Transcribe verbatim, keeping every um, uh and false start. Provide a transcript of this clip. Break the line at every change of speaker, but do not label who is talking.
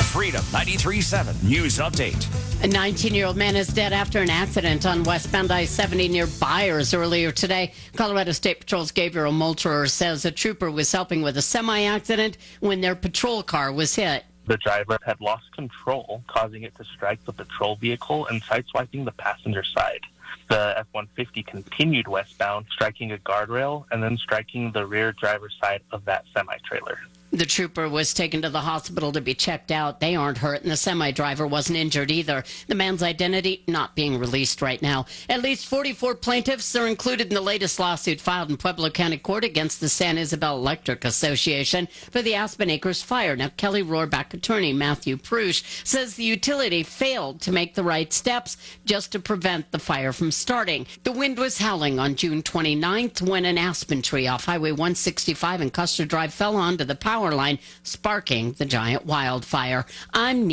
Freedom ninety-three point seven News Update.
A nineteen-year-old man is dead after an accident on westbound I seventy near Byers earlier today. Colorado State Patrol's Gabriel Molterer says a trooper was helping with a semi-accident when their patrol car was hit.
The driver had lost control, causing it to strike the patrol vehicle and sideswiping the passenger side. The F one fifty continued westbound, striking a guardrail and then striking the rear driver's side of that semi-trailer.
The trooper was taken to the hospital to be checked out. They aren't hurt, and the semi-driver wasn't injured either. The man's identity not being released right now. At least forty-four plaintiffs are included in the latest lawsuit filed in Pueblo County Court against the San Isabel Electric Association for the Aspen Acres fire. Now, Kelly Rohrbach attorney Matthew Prush says the utility failed to make the right steps just to prevent the fire from starting. The wind was howling on June twenty-ninth when an aspen tree off Highway one sixty-five in Custer Drive fell onto the power line, sparking the giant wildfire. I'm